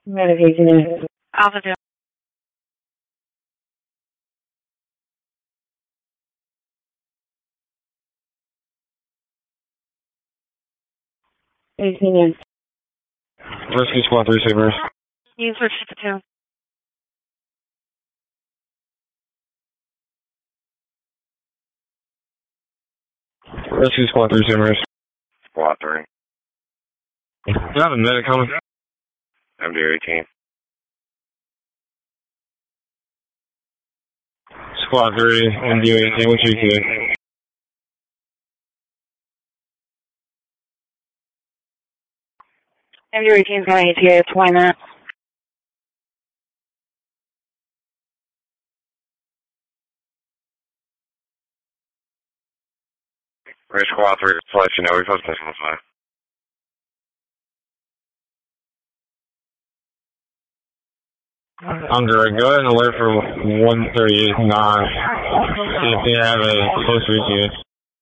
Medication. Alpha Zero. Rescue Squad 3 Sabres. You switch to 2. Rescue Squad 3 Sabres. Squad 3. You have a medic coming? MD-18. Squad 3, MD-18, what's your kid? MD-18 is going to ATA 20 minutes. Ridge Squad 3, just to let you know, we're supposed to take 5. Under, go ahead and alert for 138 knots. See if they have a close reach.